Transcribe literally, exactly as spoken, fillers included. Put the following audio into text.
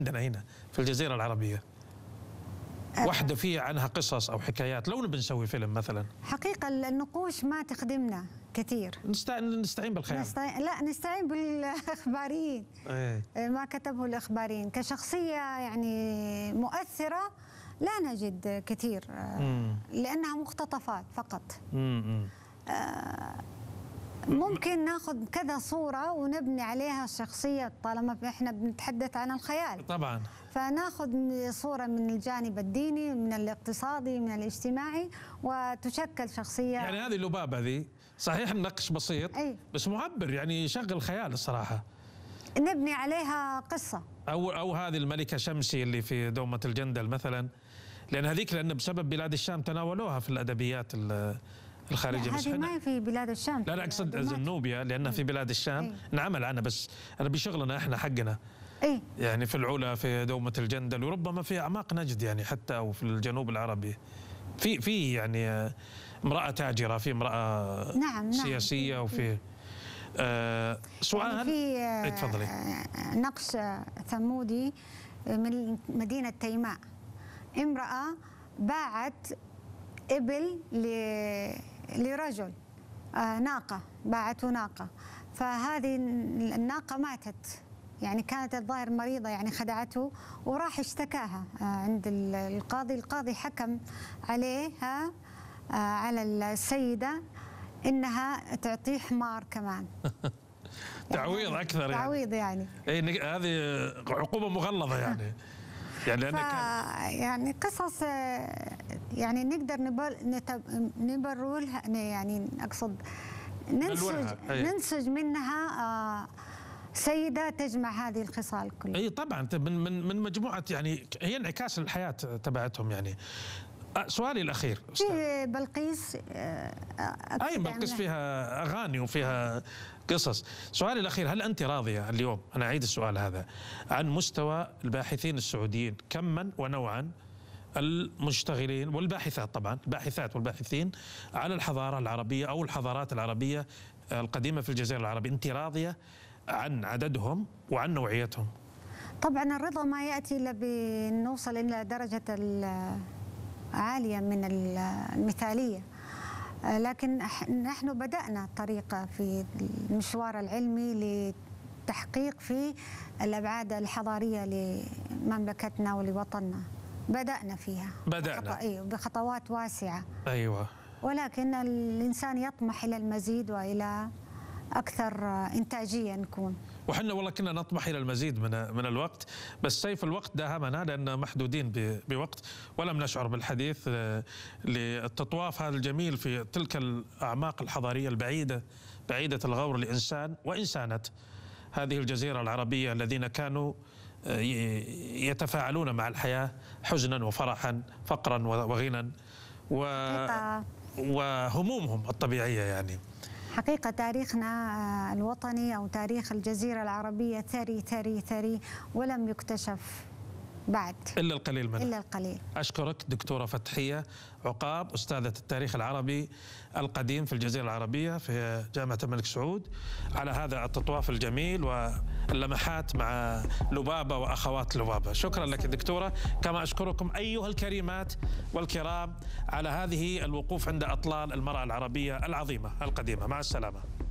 عندنا هنا في الجزيرة العربية واحدة فيها عنها قصص أو حكايات، لو نبي نسوي فيلم مثلا. حقيقة النقوش ما تخدمنا كثير. نستعين نستعين بالخيال. نستعين لا نستعين بالإخباريين. ايه. ما كتبه الإخباريين كشخصية يعني مؤثرة لا نجد كثير. مم. لأنها مقتطفات فقط. مم. آه ممكن ناخذ كذا صورة ونبني عليها الشخصية طالما احنا بنتحدث عن الخيال. طبعا. فناخذ صورة من الجانب الديني، من الاقتصادي، من الاجتماعي، وتشكل شخصية. يعني هذه اللبابة ذي صحيح النقش بسيط. أي. بس معبر، يعني يشغل خيال الصراحة. نبني عليها قصة. أو أو هذه الملكة شمسي اللي في دومة الجندل مثلا، لأن هذيك لأن بسبب بلاد الشام تناولوها في الأدبيات الخارجية. هذه ما في بلاد الشام. لا لا أقصد زنوبيا لأنها في بلاد الشام. أي. نعمل عنها بس أنا بشغلنا إحنا حقنا. أي. يعني في العلا في دومة الجندل وربما في أعماق نجد يعني حتى أو في الجنوب العربي في في يعني امرأة تاجرة، في امرأة نعم سياسية نعم. وفي آه سؤال يعني في آه اتفضلي. نقش ثمودي من مدينة تيماء، امرأة باعت إبل لرجل، آه ناقة، باعته ناقة، فهذه الناقة ماتت، يعني كانت الظاهر مريضة، يعني خدعته وراح اشتكاها عند القاضي. القاضي حكم عليها على السيدة إنها تعطيه حمار كمان. تعويض يعني أكثر يعني. تعويض يعني. إيه هذه عقوبة مغلظة يعني. يعني ف... يعني قصص يعني نقدر نبر نبروا لها، يعني أقصد ننسج ننسج منها سيدة تجمع هذه الخصال كلها. اي طبعا من من من مجموعة، يعني هي انعكاس الحياة تبعتهم يعني. سؤالي الأخير في بلقيس. أي بلقيس فيها أغاني وفيها قصص. سؤالي الأخير، هل أنت راضية اليوم، أنا أعيد السؤال هذا، عن مستوى الباحثين السعوديين كما ونوعا، المشتغلين والباحثات طبعا، الباحثات والباحثين على الحضارة العربية أو الحضارات العربية القديمة في الجزيرة العربية، أنت راضية عن عددهم وعن نوعيتهم؟ طبعا الرضا ما يأتي إلا بنوصل إلى درجة عالية من المثالية، لكن نحن بدأنا طريقة في المشوار العلمي لتحقيق في الأبعاد الحضارية لمملكتنا ولوطننا. بدأنا فيها بدأنا أيوة بخطوات واسعة. أيوة. ولكن الإنسان يطمح إلى المزيد وإلى أكثر إنتاجية نكون. وحنا والله كنا نطمح إلى المزيد من من الوقت، بس سيف الوقت داهمنا لأن محدودين بوقت، ولم نشعر بالحديث للتطواف هذا الجميل في تلك الأعماق الحضارية البعيدة بعيدة الغور لإنسان وإنسانة هذه الجزيرة العربية، الذين كانوا يتفاعلون مع الحياة حزنا وفرحا، فقرا وغنى وهمومهم الطبيعية. يعني حقيقة تاريخنا الوطني أو تاريخ الجزيرة العربية ثري ثري ثري ولم يكتشف بعد إلا القليل منه. إلا القليل. أشكرك دكتورة فتحية عقاب، أستاذة التاريخ العربي القديم في الجزيرة العربية في جامعة الملك سعود، على هذا التطواف الجميل واللمحات مع لبابة وأخوات لبابة. شكرا لك دكتورة، كما أشكركم أيها الكريمات والكرام على هذه الوقوف عند أطلال المرأة العربية العظيمة القديمة. مع السلامة.